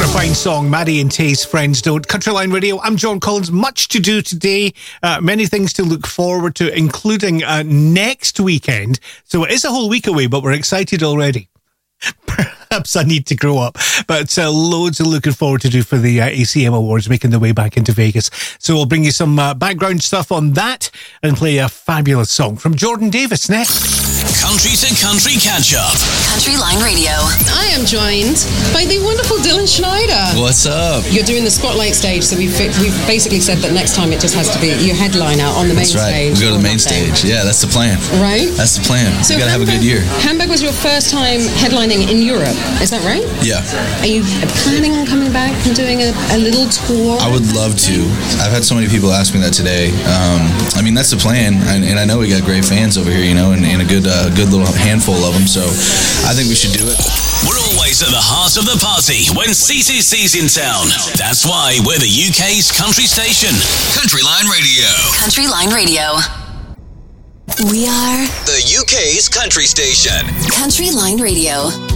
fine song, Maddie and Tay's Friends Don't. Countryline Radio, I'm John Collins. Much to do today, many things to look forward to, including next weekend. So it is a whole week away, but we're excited already. Perhaps I need to grow up, but loads of looking forward to do for the ACM Awards, making their way back into Vegas. So we'll bring you some background stuff on that and play a fabulous song from Jordan Davis next. Country to Country Catch-Up. Countryline Radio. I am joined by the wonderful Dylan Schneider. What's up? You're doing the Spotlight stage, so we've basically said that next time it just has to be your headline out on the main stage. That's right. stage. We go to the main stage. Yeah, that's the plan. Right? That's the plan. So you got to have a good year. Hamburg was your first time headlining in Europe. Is that right? Yeah. Are you planning on coming back and doing a little tour? I would love to. I've had so many people ask me that today. I mean, that's the plan, and I know we got great fans over here, you know, and a good little handful of them, so I think we should do it. We're always at the heart of the party when CCC's in town. That's why we're the UK's country station. Countryline Radio. Countryline Radio. We are the UK's country station. Countryline Radio.